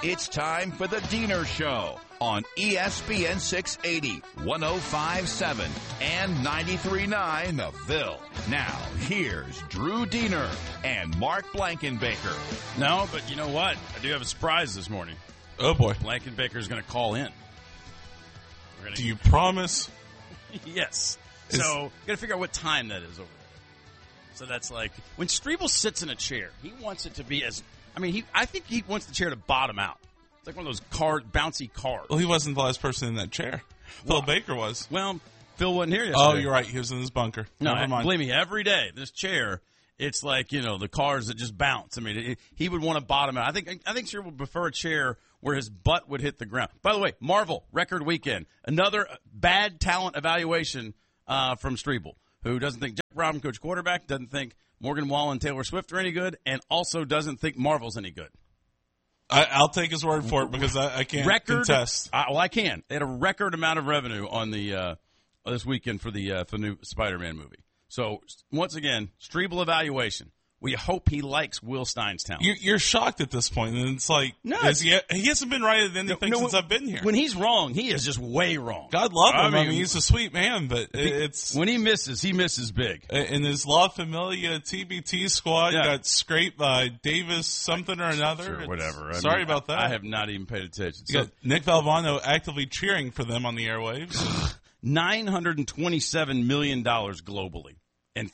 It's time for the Diener Show on ESPN 680, 105.7, and 93.9 The Ville. Now, here's Drew Diener and Mark Blankenbaker. No, but you know what? I do have a surprise this morning. Oh, boy. Blankenbaker's going to call in. Do you promise? Yes. So, got to figure out what time that is over there. So that's like, when Strebel sits in a chair, he wants it to be as, I think he wants the chair to bottom out. It's like one of those bouncy cars. Well, he wasn't the last person in that chair. Phil Baker was. Well, Phil wasn't here yesterday. Oh, you're right. He was in his bunker. No, Never mind. Believe me, every day, this chair, it's like, the cars that just bounce. He would want to bottom out. I think Strebel would prefer a chair where his butt would hit the ground. By the way, Marvel, record weekend. Another bad talent evaluation from Strebel, who doesn't think Jack Robin, coach quarterback, doesn't think Morgan Wallen and Taylor Swift are any good, and also doesn't think Marvel's any good. I'll take his word for it because I can't contest. I can. They had a record amount of revenue on the this weekend for the new Spider-Man movie. So, once again, Strebel evaluation. We hope he likes Will Stein's talent. You're shocked at this point, and it's like, no, he hasn't been right at anything since I've been here. When he's wrong, he is just way wrong. God love him. He's a sweet man, but it's... When he misses big. And his La Familia TBT squad got scraped by Davis something or another. Sure, whatever. Sorry about that. I have not even paid attention. You got Nick Valvano actively cheering for them on the airwaves. $927 million globally. And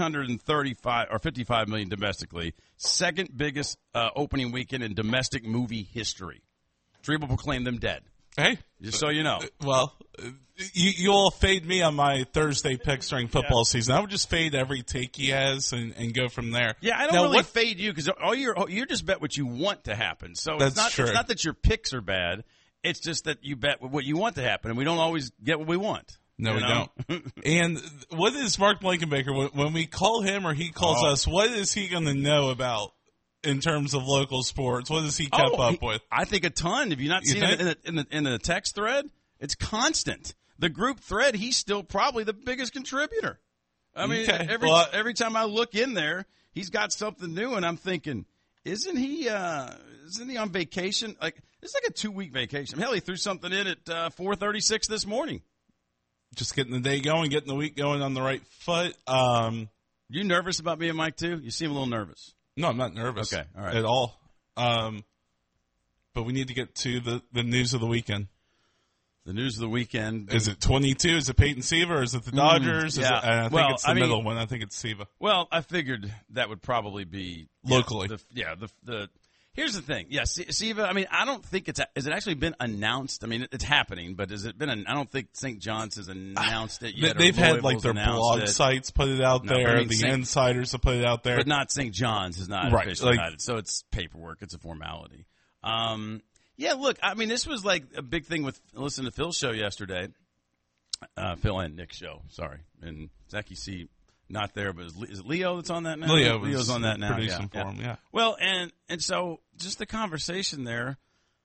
$55 million domestically. Second biggest opening weekend in domestic movie history. Strebel proclaimed them dead. Hey. Just so you know. Well, you all fade me on my Thursday picks during football season. I would just fade every take he has and go from there. Yeah, I don't really fade you because you're just bet what you want to happen. So That's it's not, true. It's not that your picks are bad. It's just that you bet what you want to happen, and we don't always get what we want. No, we don't. And what is Mark Blankenbaker, when we call him or he calls us, what is he going to know about in terms of local sports? What has he kept up with? I think a ton. Have you not seen it in the text thread? It's constant. The group thread, he's still probably the biggest contributor. Every time I look in there, he's got something new, and I'm thinking, isn't he on vacation? Like, it's like a 2-week vacation. Hell, he threw something in at 4:36 this morning. Just getting the day going, getting the week going on the right foot. You nervous about being Mike, too? You seem a little nervous. No, I'm not nervous all right. at all. But we need to get to the news of the weekend. The news of the weekend. Is it 22? Is it Peyton Siva? Or is it the Dodgers? I think it's the middle one. I think it's Siva. Well, I figured that would probably be locally. Here's the thing. Yeah, Siva, I don't think has it actually been announced? It's happening, but has it been I don't think St. John's has announced it yet. They've had their blog sites put it out there. The insiders have put it out there. But not St. John's is not officially united. So it's paperwork. It's a formality. Yeah, look, this was like a big thing with listening to Phil's show yesterday. Phil and Nick's show, sorry. And Zachy C. Not there, but is it Leo that's on that now? Leo's on that now. Producing for him, yeah. Well, and so just the conversation there,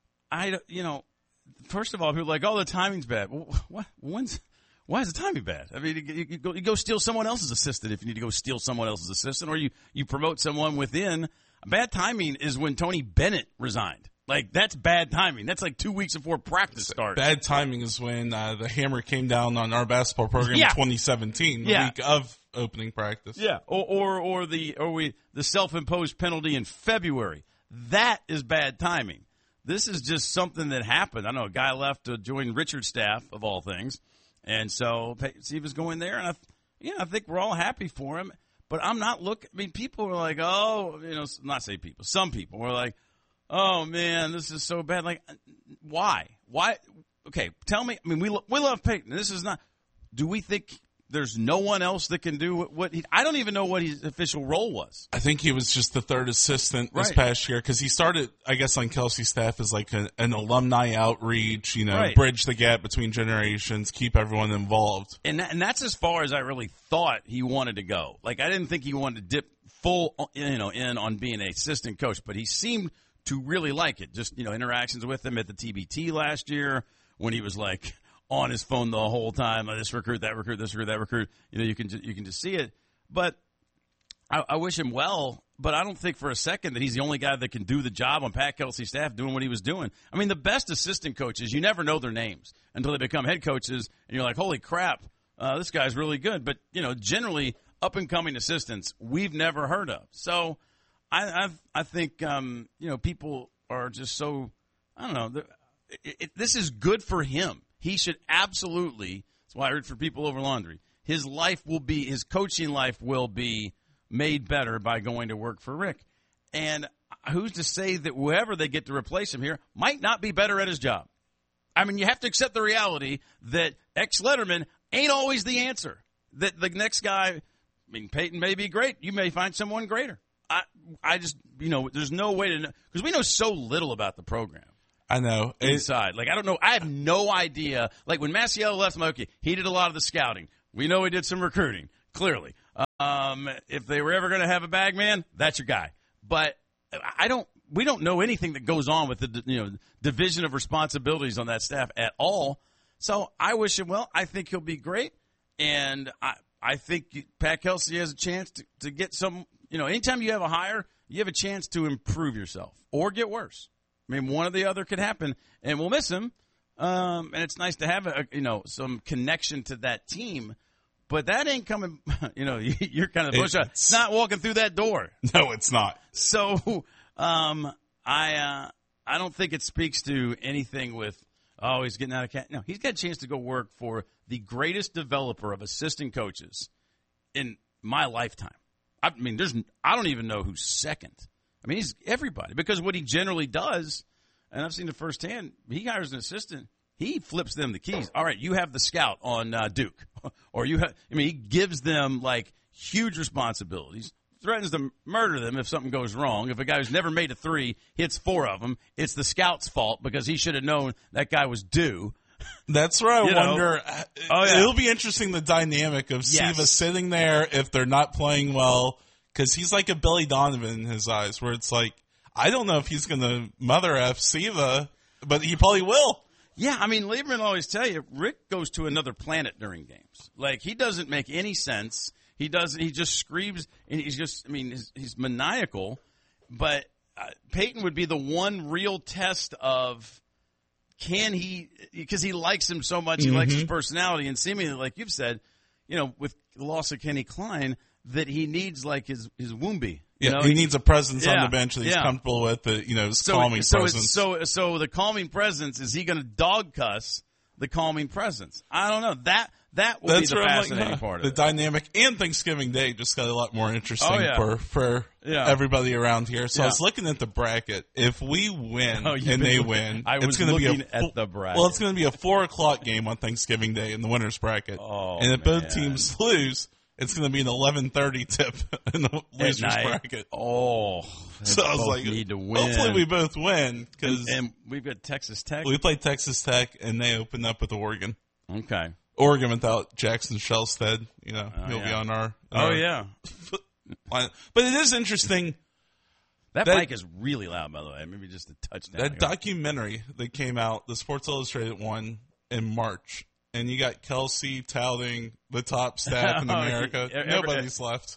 first of all, people are like, the timing's bad. Why is the timing bad? You go steal someone else's assistant if you need to go steal someone else's assistant, or you promote someone within. Bad timing is when Tony Bennett resigned. That's bad timing. That's 2 weeks before practice started. Bad timing is when the hammer came down on our basketball program in 2017, the week of opening practice. Yeah, or the self-imposed penalty in February. That is bad timing. This is just something that happened. I know a guy left to join Richard's staff, of all things, and so Siva's going there, and I think we're all happy for him. But I'm not looking. People are like, not say people. Some people were like, oh, man, this is so bad. Why? Why? Okay, tell me. We love Peyton. This is not – do we think there's no one else that can do what he – I don't even know what his official role was. I think he was just the third assistant this past year because he started, I guess, on Kelsey's staff as an alumni outreach, bridge the gap between generations, keep everyone involved. And that's as far as I really thought he wanted to go. I didn't think he wanted to dip full in on being an assistant coach, but he seemed – to really like it. Just, interactions with him at the TBT last year when he was on his phone the whole time. This recruit, that recruit, this recruit, that recruit. You can just see it. But I wish him well. but I don't think for a second that he's the only guy that can do the job on Pat Kelsey's staff doing what he was doing. I mean, the best assistant coaches, you never know their names until they become head coaches, and you're like, holy crap, this guy's really good. But, generally up-and-coming assistants we've never heard of. So I think, people are just so, I don't know, this is good for him. He should absolutely, that's why I heard for people over laundry, his coaching life will be made better by going to work for Rick. And who's to say that whoever they get to replace him here might not be better at his job? I mean, you have to accept the reality that ex-Letterman ain't always the answer. That the next guy, Peyton may be great. You may find someone greater. I just, there's no way to know. Because we know so little about the program. I know. Inside. I don't know. I have no idea. When Masiello left, I'm like, okay, he did a lot of the scouting. We know he did some recruiting, clearly. If they were ever going to have a bag man, that's your guy. But we don't know anything that goes on with the division of responsibilities on that staff at all. So I wish him well. I think he'll be great, and I think Pat Kelsey has a chance to get some. Anytime you have a hire, you have a chance to improve yourself or get worse. One or the other could happen, and we'll miss him. And it's nice to have some connection to that team. But that ain't coming, you're kind of bush. It's not walking through that door. No, it's not. So, I don't think it speaks to anything with, he's getting out of cat. No, he's got a chance to go work for the greatest developer of assistant coaches in my lifetime. I don't even know who's second. He's everybody, because what he generally does, and I've seen it firsthand, he hires an assistant. He flips them the keys. All right, you have the scout on Duke. Or he gives them, huge responsibilities, threatens to murder them if something goes wrong. If a guy who's never made a three hits 4 of them, it's the scout's fault because he should have known that guy was due. That's where I wonder. It'll be interesting, the dynamic of Siva sitting there if they're not playing well, because he's like a Billy Donovan in his eyes, where it's like, I don't know if he's going to mother F Siva, but he probably will. Yeah, Lieberman will always tell you, Rick goes to another planet during games. He doesn't make any sense. He just screams, and he's maniacal. But Peyton would be the one real test of, can he, because he likes him so much, he likes his personality, and seemingly, like you've said, with the loss of Kenny Klein, that he needs his Woombie. He needs a presence on the bench that he's comfortable with, his calming presence. So the calming presence, is he going to dog cuss the calming presence? I don't know. That will be the fascinating part of it. The dynamic, and Thanksgiving Day just got a lot more interesting for everybody around here. So I was looking at the bracket. If we win and they win, it's going to be at the bracket. Well, it's going to be a 4:00 game on Thanksgiving Day in the winner's bracket. And if both teams lose, it's going to be an 11:30 tip in the loser's bracket. So I was like, need to win. Hopefully we both win, because and we've got Texas Tech. We played Texas Tech, and they opened up with Oregon. Okay. Oregon without Jackson Shellstead, he'll be on our. But it is interesting. That mic is really loud, by the way. Maybe just a touchdown. That documentary that came out, the Sports Illustrated one in March. And you got Kelsey touting the top staff in America. Nobody's left.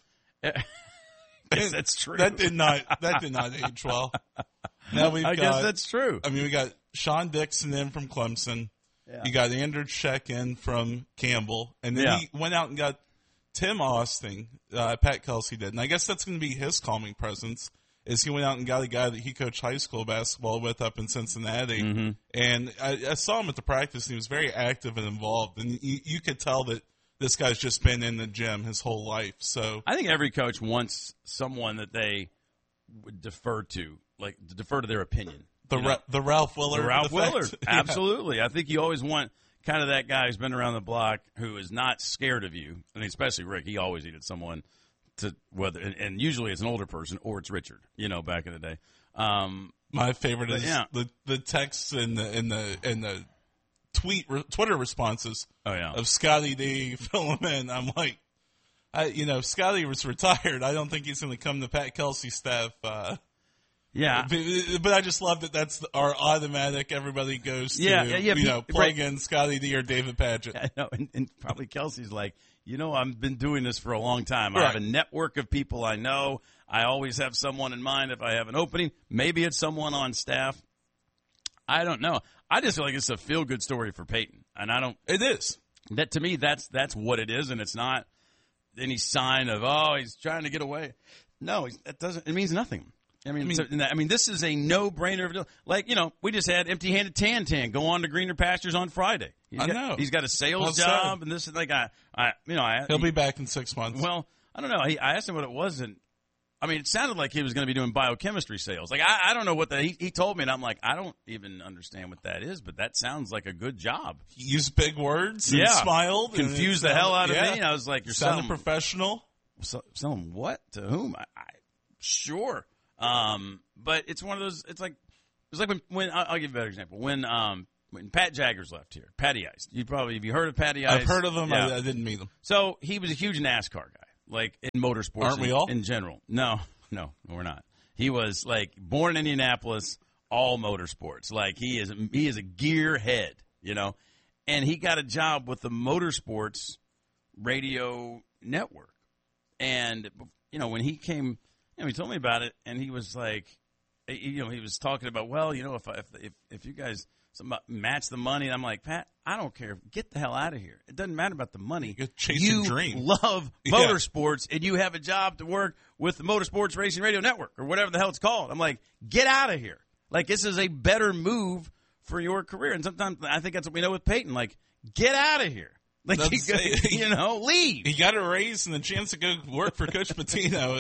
That's true. That did not age well. Now I guess that's true. We got Sean Dixon in from Clemson. Yeah. You got Andrew Check in from Campbell. And then he went out and got Tim Austin, Pat Kelsey did. And I guess that's going to be his calming presence, is he went out and got a guy that he coached high school basketball with up in Cincinnati. Mm-hmm. And I saw him at the practice, and he was very active and involved. And you could tell that this guy's just been in the gym his whole life. So I think every coach wants someone that they would defer to their opinion. The Ralph Willard. The Ralph Willard. Absolutely. I think you always want kind of that guy who's been around the block, who is not scared of you. And especially Rick, he always needed someone to, and usually it's an older person or it's Richard, back in the day. My favorite is the texts and the Twitter responses of Scotty D filling in. I'm like, Scotty was retired. I don't think he's going to come to Pat Kelsey's staff Yeah. But I just love that that's our automatic everybody goes to, plug in Scotty D or David Padgett. I know, and probably Kelsey's like, I've been doing this for a long time. Right. I have a network of people I know. I always have someone in mind if I have an opening. Maybe it's someone on staff. I don't know. I just feel like it's a feel-good story for Peyton. And It is. That, to me, that's what it is, and it's not any sign of, he's trying to get away. No, it means nothing. I mean, this is a no-brainer. Like, we just had empty-handed Tan go on to greener pastures on Friday. He's got a sales job, and this is like, he'll be back in 6 months. Well, I don't know. I asked him what it was, and it sounded like he was going to be doing biochemistry sales. Like, I don't know what he told me, and I'm like, I don't even understand what that is, but that sounds like a good job. He used big words and smiled. Confused the hell out of me. I was like, you're sounding professional. Selling what? To whom? Sure. But it's one of those. It's like when I'll give you a better example. When Pat Jaggers left here, Patty Ice. Have you heard of Patty Ice? I've heard of him. Yeah. I didn't meet him. So he was a huge NASCAR guy, like in motorsports. Aren't we all? In general? No, we're not. He was like born in Indianapolis, all motorsports. Like he is a gearhead, and he got a job with the motorsports radio network. And when he came. He told me about it, and he was like, he was talking about, if you guys match the money, and I'm like, Pat, I don't care. Get the hell out of here. It doesn't matter about the money. You're chasing a dream. Love motorsports, and you have a job to work with the Motorsports Racing Radio Network or whatever the hell it's called. I'm like, get out of here. Like, this is a better move for your career. And sometimes I think that's what we know with Peyton. Like, get out of here. Like, leave. He got a raise and the chance to go work for Coach Pitino,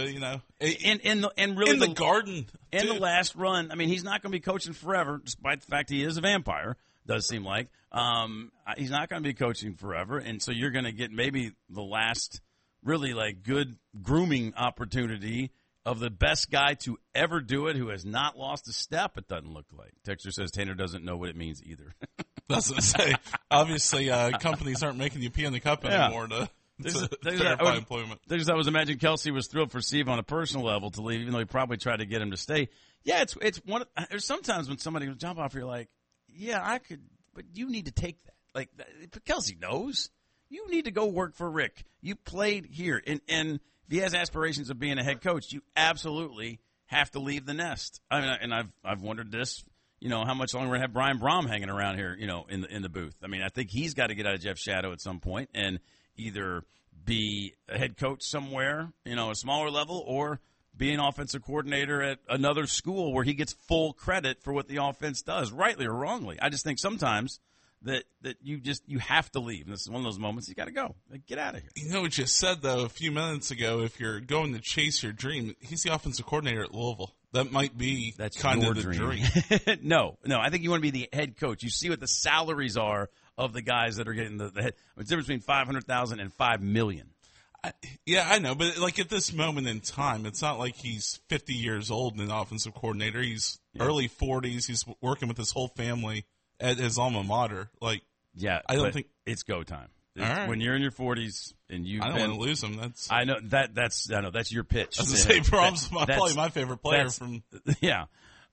And really in the garden. In the last run, he's not going to be coaching forever, despite the fact he is a vampire, does seem like. He's not going to be coaching forever, and so you're going to get maybe the last really, good grooming opportunity of the best guy to ever do it who has not lost a step, it doesn't look like. Texter says Tanner doesn't know what it means either. Doesn't say. Obviously, companies aren't making you pee in the cup anymore to verify employment. I was imagining Kelsey was thrilled for Steve on a personal level to leave, even though he probably tried to get him to stay. Yeah, it's one. There's sometimes when somebody gives a job offer, you're like, yeah, I could, but you need to take that. Like, Kelsey knows. You need to go work for Rick. You played here, and if he has aspirations of being a head coach, you absolutely have to leave the nest. I've wondered this. How much longer we're going to have Brian Brom hanging around here, in the booth. I think he's got to get out of Jeff's shadow at some point and either be a head coach somewhere, a smaller level, or be an offensive coordinator at another school where he gets full credit for what the offense does, rightly or wrongly. I just think sometimes that you have to leave. And this is one of those moments you got to go. Like, get out of here. You know what you said, though, a few minutes ago, if you're going to chase your dream, he's the offensive coordinator at Louisvle. That might be kind of the dream. No. I think you want to be the head coach. You see what the salaries are of the guys that are getting the head. It's the difference between $500,000 and $5 million. I know, but at this moment in time, it's not like he's 50 years old and an offensive coordinator. He's early 40s. He's working with his whole family at his alma mater. I don't think it's go time. Right. When you're in your 40s and I don't want to lose him. I know that's your pitch. That's the same problem. Probably my favorite player from. Yeah,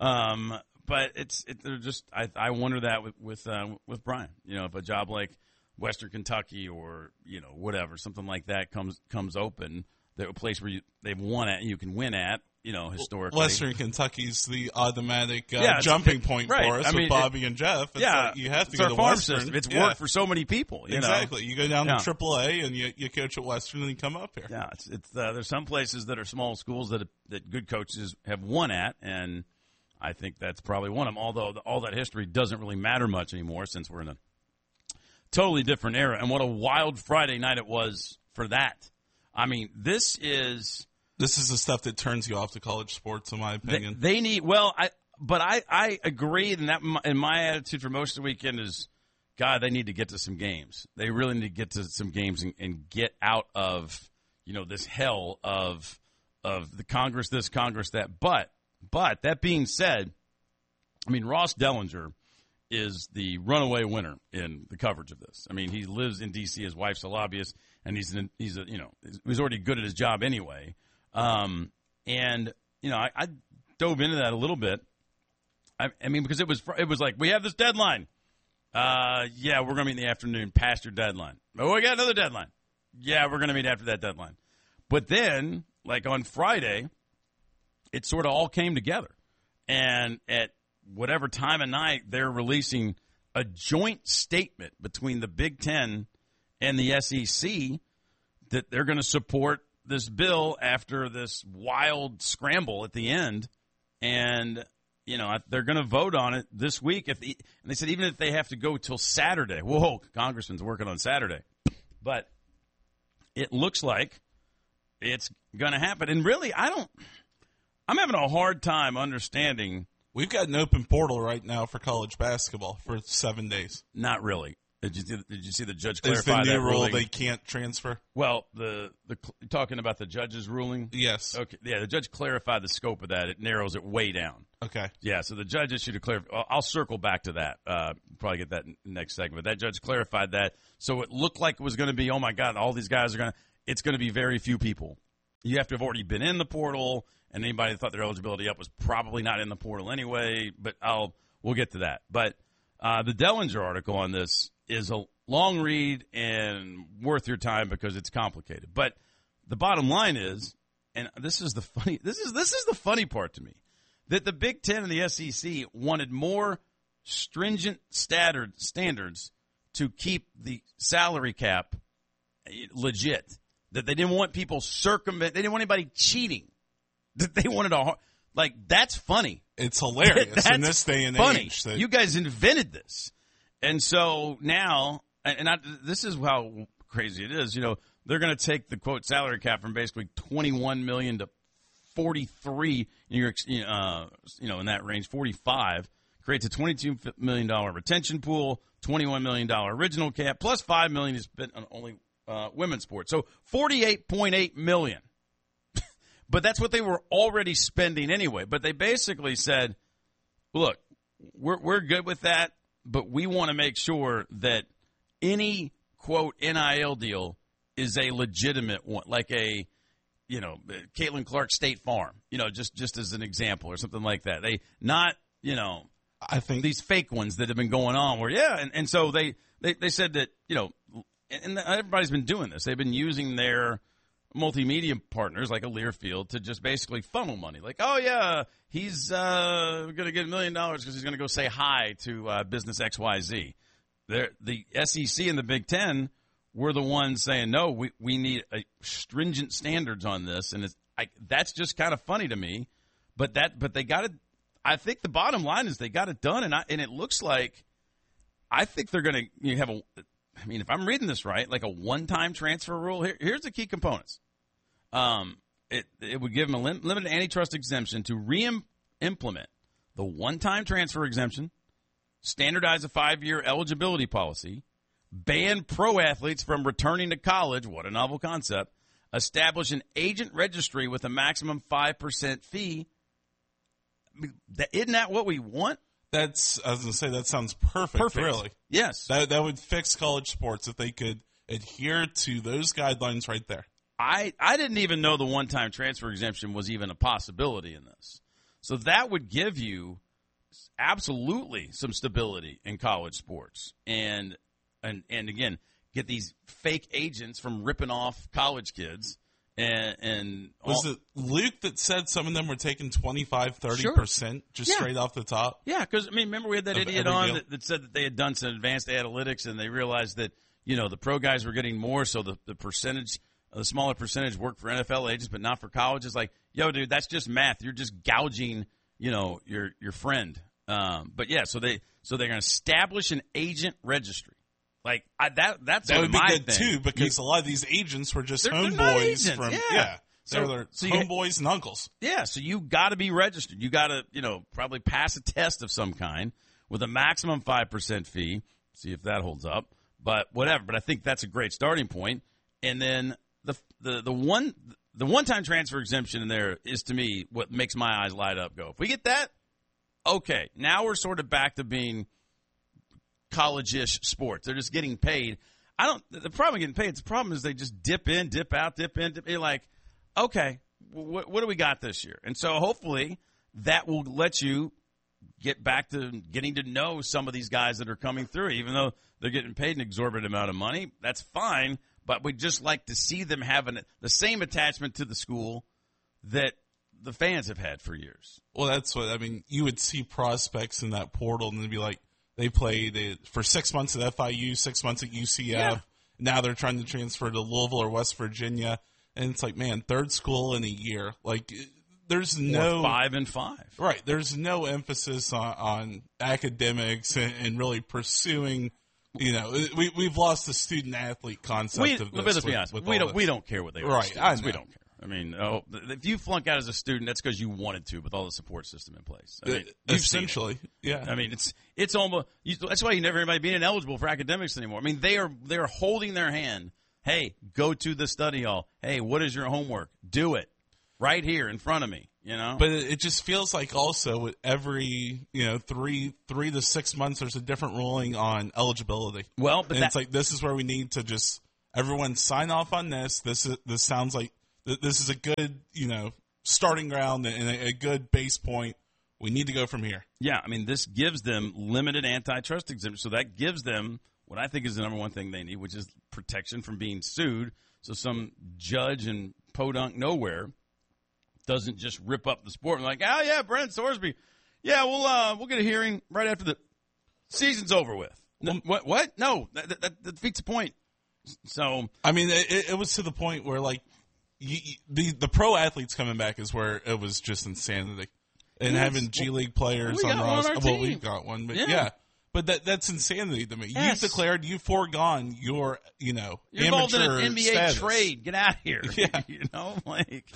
but they're just. I wonder that with Brian. If a job like Western Kentucky or whatever, something like that comes open, a place where they've won at, you can win at. Historically. Western Kentucky's the automatic jumping point for us with Bobby and Jeff. It's you have to go to farm Western. System. It's worked for so many people. Exactly. You go down to AAA and you coach at Western and you come up here. Yeah, there's some places that are small schools that good coaches have won at, and I think that's probably one of them, although all that history doesn't really matter much anymore since we're in a totally different era. And what a wild Friday night it was for that. This is the stuff that turns you off to college sports, in my opinion. They need I agree, and that and my attitude for most of the weekend is, God, they need to get to some games. They really need to get to some games and get out of this hell of the Congress this, Congress that. But that being said, Ross Dellinger is the runaway winner in the coverage of this. He lives in D.C. His wife's a lobbyist, and he's already good at his job anyway. I dove into that a little bit. I mean, because it was like, we have this deadline. Yeah, we're going to meet in the afternoon past your deadline. Oh, we got another deadline. Yeah, we're going to meet after that deadline. But then, like on Friday, it sort of all came together. And at whatever time of night, they're releasing a joint statement between the Big Ten and the SEC that they're going to support this bill after this wild scramble at the end. And, you know, they're going to vote on it this week. And they said even if they have to go till Saturday. Whoa, Congressman's working on Saturday. But it looks like it's going to happen. And really, I'm having a hard time understanding. We've got an open portal right now for college basketball for 7 days. Not really. Did you see the judge clarify that? Is the new rule ruling? They can't transfer? Well, talking about the judge's ruling? Yes. Okay. Yeah, the judge clarified the scope of that. It narrows it way down. Okay. Yeah, so the judge issued a clarification. I'll circle back to that. Probably get that next segment. But that judge clarified that. So it looked like it was going to be, oh, my God, all these guys are going to – it's going to be very few people. You have to have already been in the portal, and anybody that thought their eligibility up was probably not in the portal anyway. But we'll get to that. But the Dellinger article on this is a long read and worth your time because it's complicated. But the bottom line is, and this is the funny part to me, that the Big Ten and the SEC wanted more stringent standards to keep the salary cap legit. That they didn't want people they didn't want anybody cheating. That they wanted that's funny. It's hilarious in this day and age. You guys invented this. And so now, this is how crazy it is. You know, they're going to take the quote salary cap from basically $21 million to $43. In that range, 45 creates a $22 million retention pool, $21 million original cap, plus $5 million is spent on only women's sports. So $48.8 million. But that's what they were already spending anyway. But they basically said, look, we're good with that. But we want to make sure that any, quote, NIL deal is a legitimate one, like a, Caitlin Clark State Farm, just as an example or something like that. They not, I think these fake ones that have been going on where, and so they said that, and everybody's been doing this. They've been using their multimedia partners like a Learfield to just basically funnel money. Like, oh, yeah, he's going to get $1 million because he's going to go say hi to business XYZ. The SEC and the Big Ten were the ones saying, no, we need stringent standards on this. And that's just kind of funny to me. But they got it. I think the bottom line is they got it done. And it looks like I think they're going to have if I'm reading this right, like a one-time transfer rule. Here's the key components. It would give them a limited antitrust exemption to re-implement the one-time transfer exemption, standardize a 5-year eligibility policy, ban pro athletes from returning to college. What a novel concept. Establish an agent registry with a maximum 5% fee. Isn't that what we want? I was going to say, that sounds perfect. Really. Yes. That would fix college sports if they could adhere to those guidelines right there. I didn't even know the one-time transfer exemption was even a possibility in this. So that would give you absolutely some stability in college sports. And again, get these fake agents from ripping off college kids. And was it Luke that said some of them were taking 25-30% straight off the top? Yeah, because remember we had that idiot on that said that they had done some advanced analytics and they realized that the pro guys were getting more, so the smaller percentage worked for NFL agents, but not for colleges. Like, yo, dude, that's just math. You're just gouging your friend. But yeah, so they're going to establish an agent registry. Like that would be good thing. Too, because a lot of these agents were just homeboys from they're homeboys and uncles. Yeah, so you got to be registered. You got to probably pass a test of some kind with a maximum 5% fee. See if that holds up. But whatever. But I think that's a great starting point. And then the one-time transfer exemption in there is to me what makes my eyes light up. Go, if we get that, okay, now we're sort of back to being college-ish sports. They're just getting paid. The problem with getting paid, the problem is they just dip in, dip out, dip in, dip. You're like, okay, what do we got this year? And so hopefully that will let you get back to getting to know some of these guys that are coming through. Even though they're getting paid an exorbitant amount of money, that's fine. But we'd just like to see them having the same attachment to the school that the fans have had for years. Well, that's what, I mean, you would see prospects in that portal and they'd be like, they played for 6 months at FIU, 6 months at UCF. Yeah. Now they're trying to transfer to Louisville or West Virginia. And it's like, man, third school in a year. Like, there's no 5 and 5. Right. There's no emphasis on academics and really pursuing. You know, we've lost the student athlete concept of this. Let's be honest. We don't care what they are. Right. We don't care. I mean, if you flunk out as a student, that's because you wanted to, with all the support system in place. I mean, essentially, yeah. I mean, it's almost that's why you never hear anybody being ineligible for academics anymore. I mean, they are holding their hand. Hey, go to the study hall. Hey, what is your homework? Do it right here in front of me. You know, but it just feels like also with every 3 to 6 months, there's a different ruling on eligibility. Well, but it's like this is where we need to just everyone sign off on this. This sounds like this is a good starting ground and a good base point. We need to go from here. Yeah, I mean, this gives them limited antitrust exemption, so that gives them what I think is the number one thing they need, which is protection from being sued. So some judge in podunk nowhere doesn't just rip up the sport and like, oh yeah, Brent Sorsby, yeah, we'll get a hearing right after the season's over with. What? No, that defeats the point. So I mean, it was to the point where like the pro athletes coming back is where it was just insanity, and having G League players on roster. Well, we've got one, but yeah. But that's insanity to me. Yes. You've declared, you've foregone your, You're amateur involved in an NBA status. trade. Get out of here. Yeah. Like.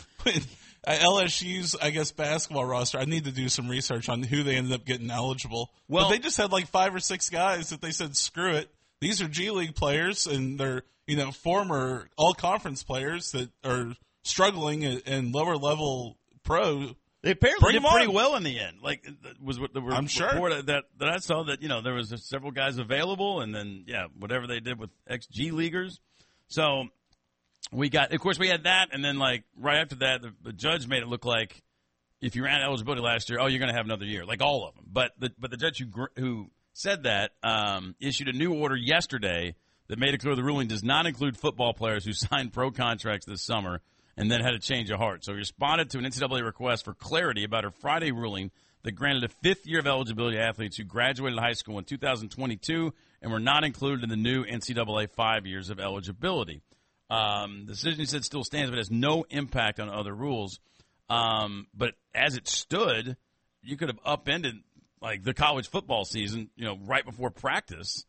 LSU's, I guess, basketball roster, I need to do some research on who they ended up getting eligible. Well, but they just had like 5 or 6 guys that they said, screw it. These are G League players, and they're, former all-conference players that are struggling in lower-level pro. They apparently did pretty well in the end. Like, was what the I'm sure. report that I saw that, there was several guys available, and then, whatever they did with ex-G Leaguers. So we had that, and then, like, right after that, the judge made it look like if you ran eligibility last year, you're going to have another year, like all of them. But the judge who said that issued a new order yesterday that made it clear the ruling does not include football players who signed pro contracts this summer and then had a change of heart. So he responded to an NCAA request for clarity about her Friday ruling that granted a 5th year of eligibility to athletes who graduated high school in 2022 and were not included in the new NCAA 5 years of eligibility. The decision, he said, still stands, but has no impact on other rules. But as it stood, you could have upended like the college football season, right before practice.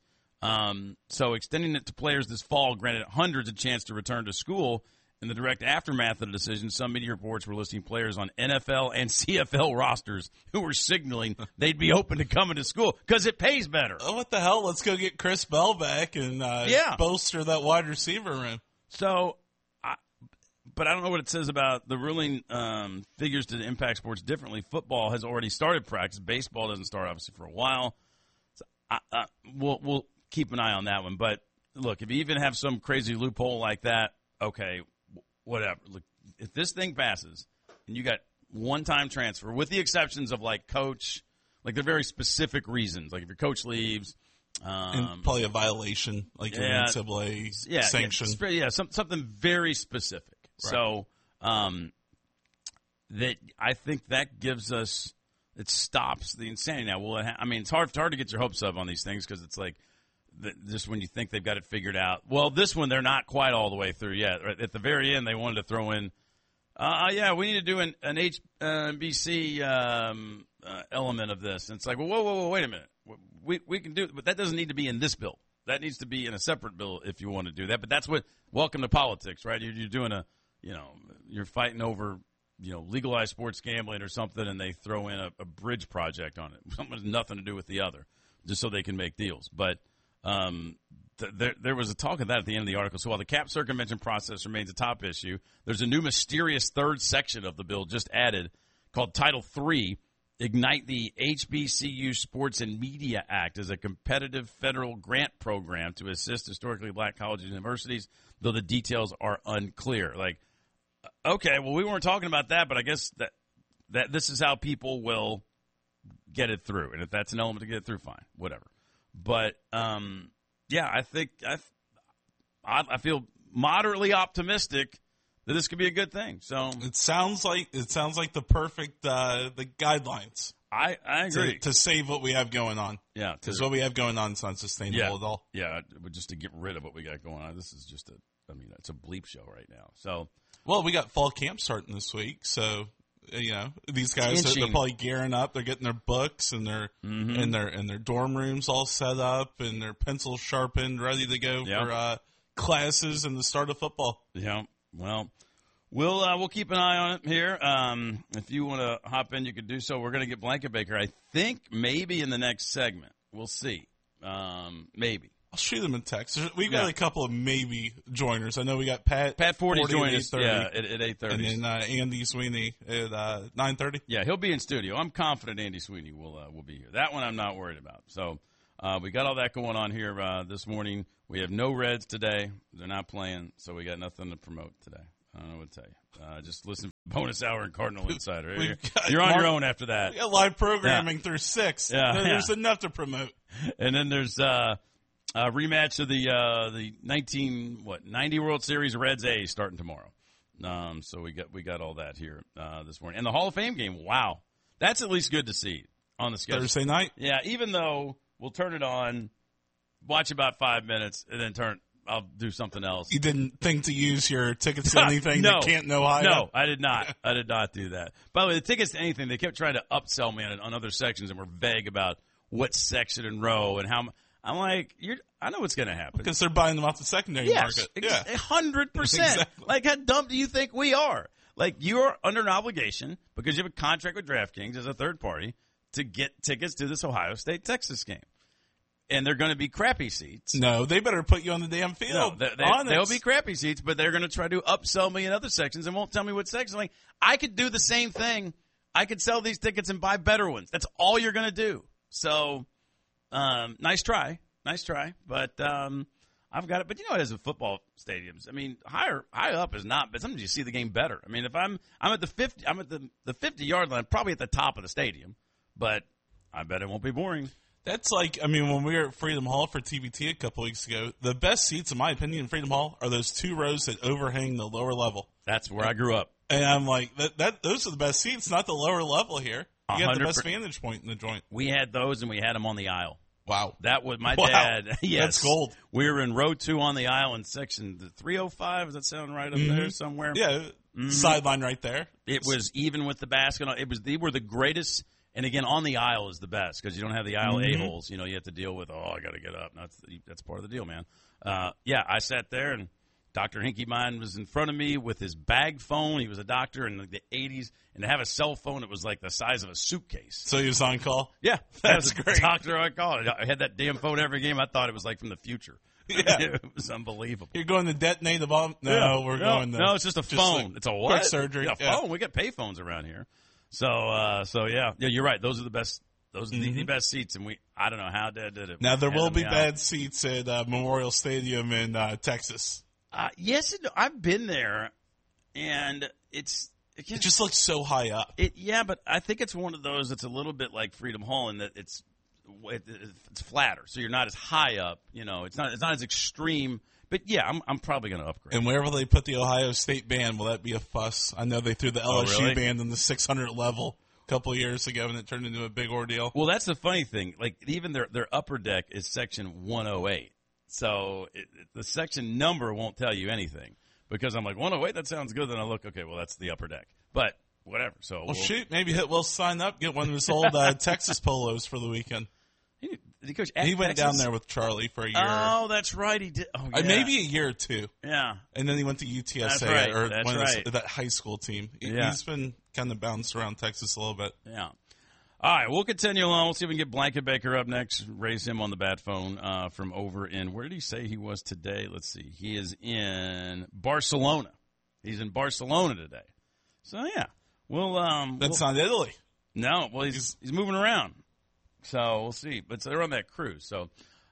So extending it to players this fall granted hundreds a chance to return to school. In the direct aftermath of the decision, some media reports were listing players on NFL and CFL rosters who were signaling they'd be open to coming to school because it pays better. Oh, what the hell? Let's go get Chris Bell back and bolster that wide receiver room. So, but I don't know what it says about the ruling figures to impact sports differently. Football has already started practice. Baseball doesn't start, obviously, for a while. So we'll keep an eye on that one. But, look, if you even have some crazy loophole like that, okay, whatever. Look, if this thing passes and you got one-time transfer, with the exceptions of like coach, like they're very specific reasons, like if your coach leaves, and probably a violation, like an NCAA sanction, something very specific. Right. So that I think that gives us, it stops the insanity. Now, it's hard to get your hopes up on these things because it's like. Just when you think they've got it figured out. Well, this one, they're not quite all the way through yet. Right? At the very end, they wanted to throw in, we need to do an HBC element of this. And it's like, well, whoa, wait a minute. We can do it, but that doesn't need to be in this bill. That needs to be in a separate bill if you want to do that. But that's welcome to politics, right? You're doing you're fighting over, legalized sports gambling or something, and they throw in a bridge project on it. Something has nothing to do with the other, just so they can make deals. But there was a talk of that at the end of the article. So while the cap circumvention process remains a top issue, there's a new mysterious third section of the bill just added called Title III, Ignite the HBCU Sports and Media Act as a competitive federal grant program to assist historically black colleges and universities, though the details are unclear. Like, okay, well, we weren't talking about that, but I guess that this is how people will get it through. And if that's an element to get it through, fine, whatever. But, yeah, I think I feel moderately optimistic that this could be a good thing. So it sounds like the perfect the guidelines. I agree to save what we have going on. Yeah, because what we have going on is not sustainable at all. Yeah, just to get rid of what we got going on. This is just it's a bleep show right now. So, well, we got fall camp starting this week, so these guys they're probably gearing up. They're getting their books and their in their dorm rooms all set up and their pencils sharpened, ready to go for classes and the start of football. Yeah, well. We'll keep an eye on it here. If you want to hop in, you can do so. We're going to get Blanket Baker, I think, maybe in the next segment. We'll see. Maybe. I'll shoot them a text. We've got a couple of maybe joiners. I know we got Pat 40 joining us at 8:30. And then Andy Sweeney at 9:30. Yeah, he'll be in studio. I'm confident Andy Sweeney will be here. That one I'm not worried about. So we got all that going on here this morning. We have no Reds today. They're not playing, so we got nothing to promote today. I don't know what to tell you. Just listen to Bonus Hour and Cardinal Insider. You're on your own after that. We got live programming through 6. Yeah, there's enough to promote. And then there's a rematch of the 90 World Series Reds A starting tomorrow. So we got all that here this morning. And the Hall of Fame game, wow. That's at least good to see on the schedule. Thursday night? Yeah, even though we'll turn it on, watch about 5 minutes, and then I'll do something else. You didn't think to use your tickets to anything that Canton, Ohio? No, I did not. I did not do that. By the way, the tickets to anything, they kept trying to upsell me on other sections and were vague about what section and row and how. I'm like, I know what's going to happen. Because they're buying them off the secondary market. Yeah, 100%. Exactly. Like, how dumb do you think we are? Like, you're under an obligation because you have a contract with DraftKings as a third party to get tickets to this Ohio State-Texas game. And they're going to be crappy seats. No, they better put you on the damn field. No, they'll be crappy seats, but they're going to try to upsell me in other sections and won't tell me what section. Like, I could do the same thing. I could sell these tickets and buy better ones. That's all you're going to do. So, nice try. But I've got it. But as a football stadiums, I mean, high up is not. But sometimes you see the game better. I mean, if I'm at the 50, I'm at the 50-yard line, probably at the top of the stadium. But I bet it won't be boring. That's like, I mean, when we were at Freedom Hall for TBT a couple weeks ago, the best seats, in my opinion, in Freedom Hall are those 2 rows that overhang the lower level. That's where I grew up. And I'm like, those are the best seats, not the lower level here. You got the best vantage point in the joint. We had those, and we had them on the aisle. Wow. That was my dad. Yes. That's gold. We were in row 2 on the aisle in section 305. Does that sound right up there somewhere? Yeah. Sideline right there. It was even with the basket. They were the greatest. And again, on the aisle is the best because you don't have the aisle a-holes. You have to deal with, I got to get up. That's part of the deal, man. I sat there, and Dr. Hinkie Mine was in front of me with his bag phone. He was a doctor in the 80s. And to have a cell phone, it was like the size of a suitcase. So he was on call? Yeah. That's great. Doctor on call. I had that damn phone every game. I thought it was like from the future. Yeah. It was unbelievable. You're going to detonate the bomb? No, we're going to. No, it's just a phone. It's a what? Quick surgery. A phone. We got pay phones around here. So yeah, you're right. Those are the best. Those are the best seats, and I don't know how Dad did it. Now there will be bad seats at Memorial Stadium in Texas. Yes, I've been there, and it just looks so high up. Yeah, but I think it's one of those that's a little bit like Freedom Hall in that it's flatter, so you're not as high up. It's not as extreme. But yeah, I'm probably going to upgrade. And wherever they put the Ohio State band, will that be a fuss? I know they threw the LSU band in the 600 level a couple of years ago, and it turned into a big ordeal. Well, that's the funny thing. Like, even their upper deck is section 108. So the section number won't tell you anything. Because I'm like, 108, that sounds good. Then I look, okay, well, that's the upper deck. But whatever. So well, shoot, maybe we'll sign up, get one of his old Texas polos for the weekend. He went down there with Charlie for a year. Oh, that's right. He did. Oh, yeah. Maybe a year or 2. Yeah. And then he went to UTSA that's right. or that's one right. of that high school team. Yeah. He's been kind of bounced around Texas a little bit. Yeah. All right, we'll continue along. We'll see if we can get Blanket Baker up next. Raise him on the bat phone from over in, where did he say he was today? Let's see. He is in Barcelona. He's in Barcelona today. So, yeah. That's not Italy. No. Well, he's moving around. So we'll see, but they're on that cruise. So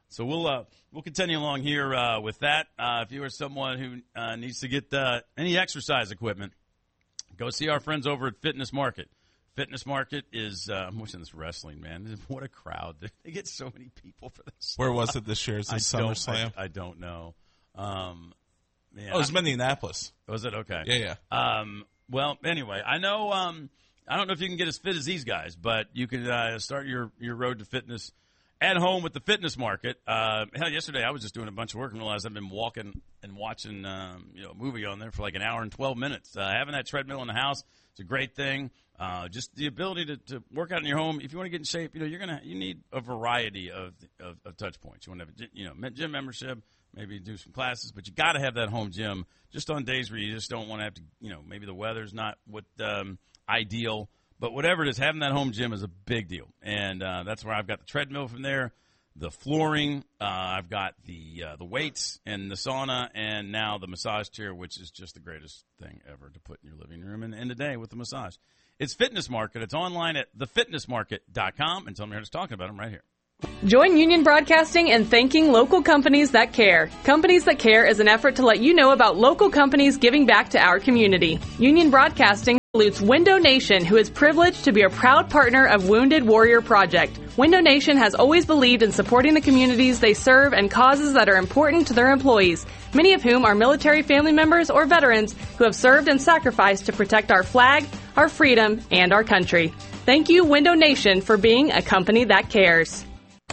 we'll continue along here with that. If you are someone who needs to get any exercise equipment, go see our friends over at Fitness Market. Fitness Market is, I'm watching this wrestling, man. What a crowd. They get so many people for this. Where was it this year? Is it SummerSlam? I don't know. It was Minneapolis. Was it? Okay. Yeah. Well, anyway, I know, I don't know if you can get as fit as these guys, but you can start your road to fitness at home with the Fitness Market. Hell, yesterday I was just doing a bunch of work and realized I've been walking and watching a movie on there for like an hour and 12 minutes. Having that treadmill in the house is a great thing. Just the ability to work out in your home. If you want to get in shape, you need a variety of touch points. You want to have a gym membership, maybe do some classes, but you got to have that home gym just on days where you just don't want to have to, maybe the weather's not what ideal, but whatever it is, having that home gym is a big deal. And that's where I've got the treadmill from there, the flooring, I've got the weights and the sauna, and now the massage chair, which is just the greatest thing ever to put in your living room and end the day with the massage. It's Fitness Market. It's online at thefitnessmarket.com, and tell me who's talking about them right here. Join Union Broadcasting in thanking local companies that care. Companies That Care is an effort to let you know about local companies giving back to our community. Union Broadcasting salutes Window Nation, who is privileged to be a proud partner of Wounded Warrior Project. Window Nation has always believed in supporting the communities they serve and causes that are important to their employees, many of whom are military family members or veterans who have served and sacrificed to protect our flag, our freedom, and our country. Thank you, Window Nation, for being a company that cares.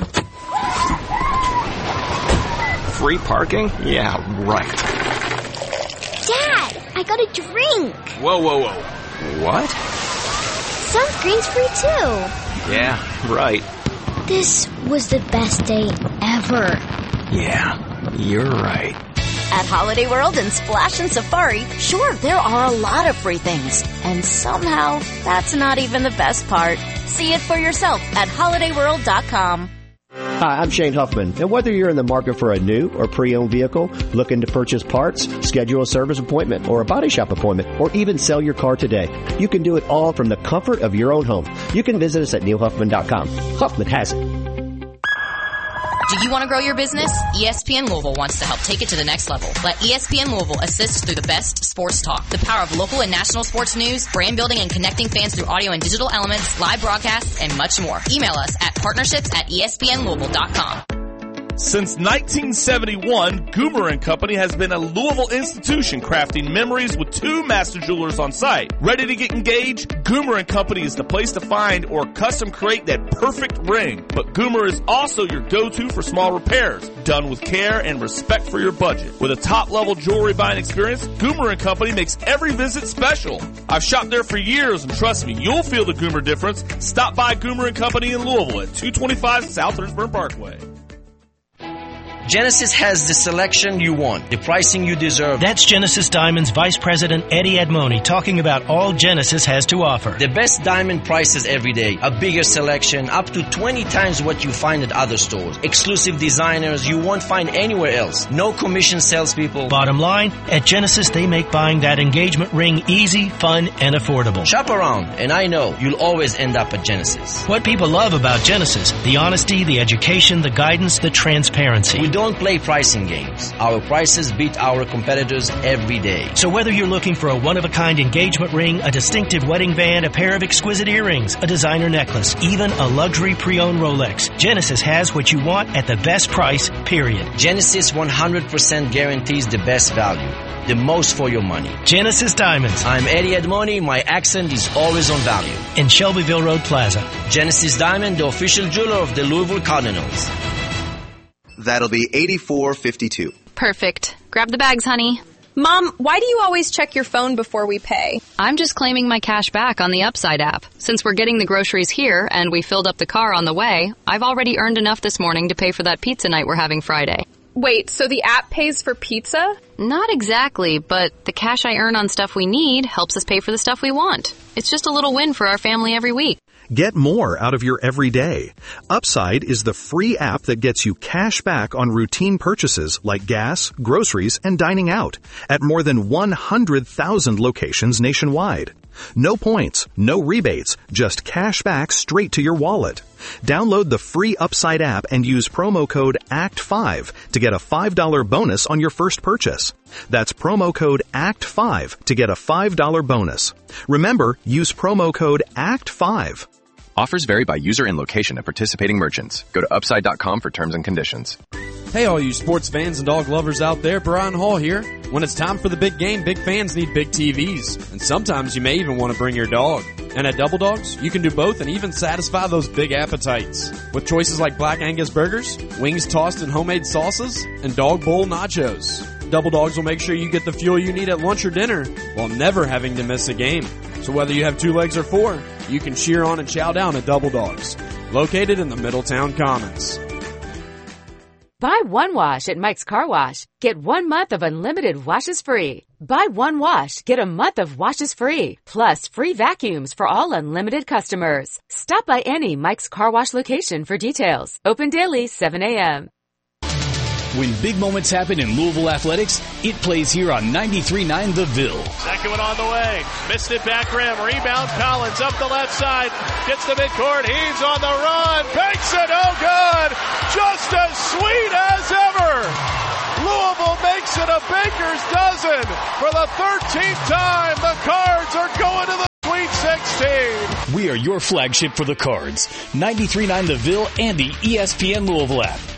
Free parking? Yeah, right. Dad, I got a drink. Whoa. What? Sunscreen's free too. Yeah, right. This was the best day ever. Yeah, you're right. At Holiday World and Splash and Safari, sure, there are a lot of free things. And somehow, that's not even the best part. See it for yourself at holidayworld.com. Hi, I'm Shane Huffman, and whether you're in the market for a new or pre-owned vehicle, looking to purchase parts, schedule a service appointment or a body shop appointment, or even sell your car today, you can do it all from the comfort of your own home. You can visit us at neilhuffman.com. Huffman has it. Do you want to grow your business? ESPN Louisville wants to help take it to the next level. Let ESPN Louisville assist through the best sports talk, the power of local and national sports news, brand building and connecting fans through audio and digital elements, live broadcasts, and much more. Email us at partnerships@espnlouisville.com. Since 1971, Goomer & Company has been a Louisville institution crafting memories with 2 master jewelers on site. Ready to get engaged? Goomer & Company is the place to find or custom create that perfect ring. But Goomer is also your go-to for small repairs, done with care and respect for your budget. With a top-level jewelry buying experience, Goomer & Company makes every visit special. I've shopped there for years, and trust me, you'll feel the Goomer difference. Stop by Goomer & Company in Louisville at 225 South Hurstburn Parkway. Genesis has the selection you want, the pricing you deserve. That's Genesis Diamond's Vice President Eddie Edmoni talking about all Genesis has to offer. The best diamond prices every day, a bigger selection, up to 20 times what you find at other stores. Exclusive designers you won't find anywhere else. No commission salespeople. Bottom line, at Genesis they make buying that engagement ring easy, fun, and affordable. Shop around, and I know you'll always end up at Genesis. What people love about Genesis, the honesty, the education, the guidance, the transparency. We don't play pricing games. Our prices beat our competitors every day. So whether you're looking for a one-of-a-kind engagement ring, a distinctive wedding band, a pair of exquisite earrings, a designer necklace, even a luxury pre-owned Rolex, Genesis has what you want at the best price, period. Genesis 100% guarantees the best value. The most for your money. Genesis Diamonds. I'm Eddie Edmoni. My accent is always on value. In Shelbyville Road Plaza. Genesis Diamond, the official jeweler of the Louisville Cardinals. That'll be $84.52. Perfect. Grab the bags, honey. Mom, why do you always check your phone before we pay? I'm just claiming my cash back on the Upside app. Since we're getting the groceries here and we filled up the car on the way, I've already earned enough this morning to pay for that pizza night we're having Friday. Wait, so the app pays for pizza? Not exactly, but the cash I earn on stuff we need helps us pay for the stuff we want. It's just a little win for our family every week. Get more out of your everyday. Upside is the free app that gets you cash back on routine purchases like gas, groceries, and dining out at more than 100,000 locations nationwide. No points, no rebates, just cash back straight to your wallet. Download the free Upside app and use promo code ACT5 to get a $5 bonus on your first purchase. That's promo code ACT5 to get a $5 bonus. Remember, use promo code ACT5. Offers vary by user and location at participating merchants. Go to Upside.com for terms and conditions. Hey, all you sports fans and dog lovers out there, Brian Hall here. When it's time for the big game, big fans need big TVs. And sometimes you may even want to bring your dog. And at Double Dogs, you can do both and even satisfy those big appetites. With choices like Black Angus burgers, wings tossed in homemade sauces, and dog bowl nachos. Double Dogs will make sure you get the fuel you need at lunch or dinner while never having to miss a game. So whether you have 2 legs or 4, you can cheer on and chow down at Double Dogs, located in the Middletown Commons. Buy one wash at Mike's Car Wash. Get 1 month of unlimited washes free. Buy one wash, get a month of washes free. Plus free vacuums for all unlimited customers. Stop by any Mike's Car Wash location for details. Open daily, 7 a.m. When big moments happen in Louisville athletics, it plays here on 93.9 The Ville. Second one on the way. Missed it back rim. Rebound Collins up the left side. Gets to midcourt. He's on the run. Banks it. Oh, good. Just as sweet as ever. Louisville makes it a baker's dozen. For the 13th time, the Cards are going to the Sweet 16. We are your flagship for the Cards. 93.9 The Ville and the ESPN Louisville app.